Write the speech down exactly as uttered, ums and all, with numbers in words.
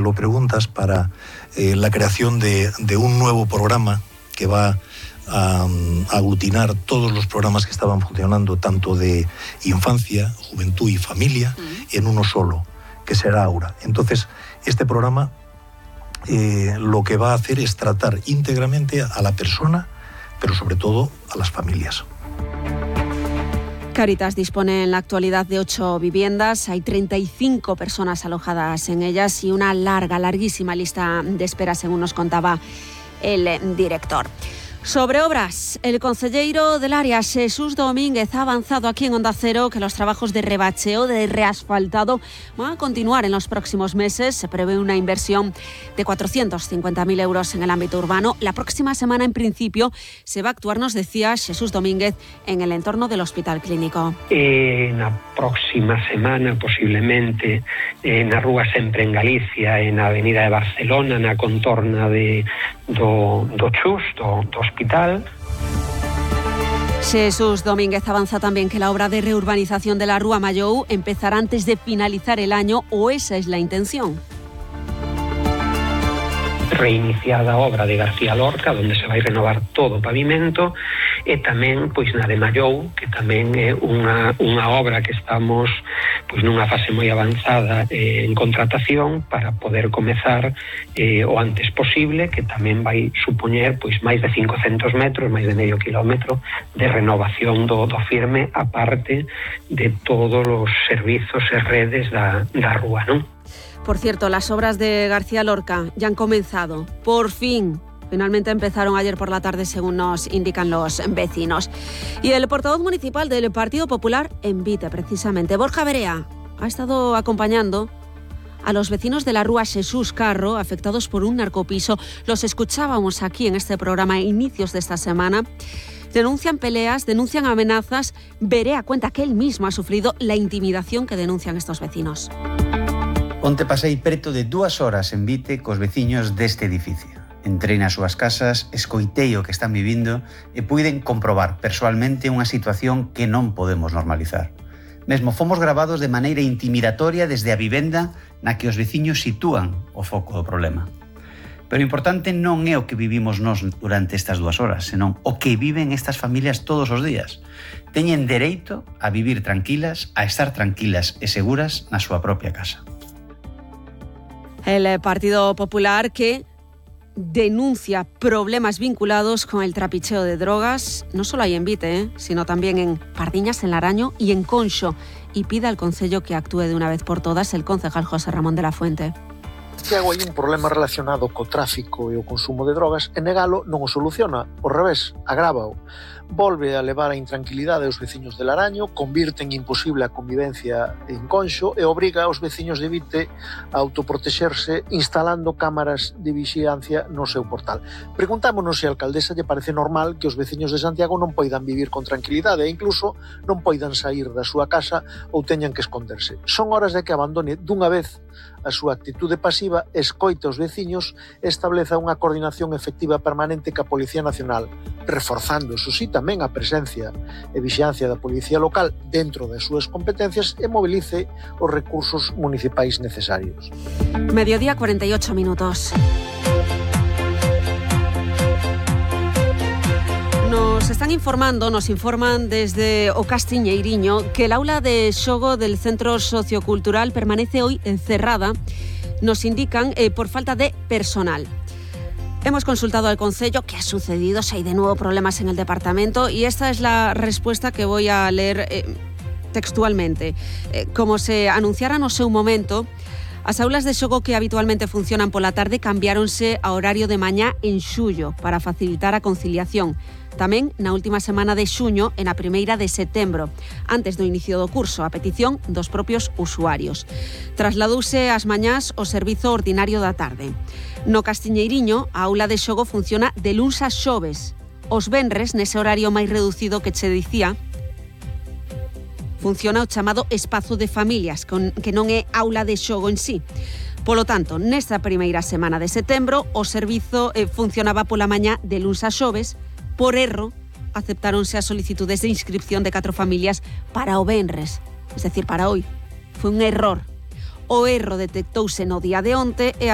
lo preguntas, para eh, la creación de, de un nuevo programa que va a, a aglutinar todos los programas que estaban funcionando, tanto de infancia, juventud y familia, mm. en uno solo, que será Aura. Entonces, este programa eh, lo que va a hacer es tratar íntegramente a la persona, pero sobre todo a las familias. Cáritas dispone en la actualidad de ocho viviendas, hay treinta y cinco personas alojadas en ellas y una larga, larguísima lista de espera, según nos contaba el director. Sobre obras, el concelleiro del área, Jesús Domínguez, ha avanzado aquí en Onda Cero que los trabajos de rebacheo, de reasfaltado, van a continuar en los próximos meses. Se prevé una inversión de cuatrocientos cincuenta mil euros en el ámbito urbano. La próxima semana, en principio, se va a actuar, nos decía Jesús Domínguez, en el entorno del Hospital Clínico. En la próxima semana, posiblemente, en la Rúa Sempre en Galicia, en la Avenida de Barcelona, en la contorna de, do, do Chus, do, do Hospital. Jesús Domínguez avanza también que la obra de reurbanización de la Rúa Mayou empezará antes de finalizar el año, o esa es la intención. Reiniciada a obra de García Lorca, donde se vai renovar todo o pavimento, e tamén pois na de Mallou, que tamén é unha, unha obra que estamos pois nunha fase moi avanzada eh, en contratación para poder comezar eh, o antes posible, que tamén vai supoñer pois máis de cincocentos metros, máis de medio kilómetro de renovación do, do firme, aparte de todos os servizos e redes da, da rúa, non? Por cierto, las obras de García Lorca ya han comenzado. Por fin. Finalmente empezaron ayer por la tarde, según nos indican los vecinos. Y el portavoz municipal del Partido Popular en Vite, precisamente, Borja Berea, ha estado acompañando a los vecinos de la Rúa Jesús Carro, afectados por un narcopiso. Los escuchábamos aquí en este programa a inicios de esta semana. Denuncian peleas, denuncian amenazas. Berea cuenta que él mismo ha sufrido la intimidación que denuncian estos vecinos. Onte pasei preto de dúas horas en Vite cos veciños deste edificio. Entrei nas súas casas, escoitei o que están vivindo e puiden comprobar persoalmente unha situación que non podemos normalizar. Mesmo fomos gravados de maneira intimidatoria desde a vivenda na que os veciños sitúan o foco do problema. Pero o importante non é o que vivimos nós durante estas dúas horas, senón o que viven estas familias todos os días. Teñen dereito a vivir tranquilas, a estar tranquilas e seguras na súa propia casa. El Partido Popular, que denuncia problemas vinculados con el trapicheo de drogas, no solo hay en Vite, ¿eh? sino también en Pardiñas, en Laraño y en Conxo, y pide al Concello que actúe de una vez por todas el concejal José Ramón de la Fuente. Tiago, hai un problema relacionado co tráfico e o consumo de drogas e negalo non o soluciona, ao revés, agrávao. Volve a levar a intranquilidade aos veciños de Laraño, convirte en imposible a convivencia en Conxo e obriga aos veciños de Vite a autoprotexerse instalando cámaras de vixilancia no seu portal. Preguntámonos se a alcaldesa lle parece normal que os veciños de Santiago non poidan vivir con tranquilidade e incluso non poidan sair da súa casa ou teñan que esconderse. Son horas de que abandone dunha vez a súa actitude pasiva, escoite aos veciños e estableza unha coordinación efectiva permanente ca Policía Nacional, reforzando, eso sí, tamén a presencia e vixilancia da Policía Local dentro das súas competencias e movilice os recursos municipais necesarios. Mediodía, cuarenta y ocho minutos. Nos están informando, nos informan desde o Castiñeiriño que el aula de xogo del Centro Sociocultural permanece hoy encerrada, nos indican, eh, por falta de personal. Hemos consultado al Concello qué ha sucedido, si hay de nuevo problemas en el departamento, y esta es la respuesta que voy a leer eh, textualmente. Eh, como se anunciara no seu momento, as aulas de xogo que habitualmente funcionan pola tarde cambiáronse a horario de mañá en xullo para facilitar a conciliación. Tamén na última semana de xuño e na primeira de setembro, antes do inicio do curso, a petición dos propios usuarios. Trasladouse ás mañás o servizo ordinario da tarde. No Castiñeiriño, a aula de xogo funciona de luns a xoves. Os venres, nese horario máis reducido que che dicía, funciona o chamado espazo de familias, con, que non é aula de xogo en sí. Polo tanto, nesta primeira semana de setembro, o servizo eh, funcionaba pola mañá de luns a xoves. Por erro, aceptáronse as solicitudes de inscripción de catro familias para o venres, es decir, para hoy. Foi un error. O erro detectouse no día de onte e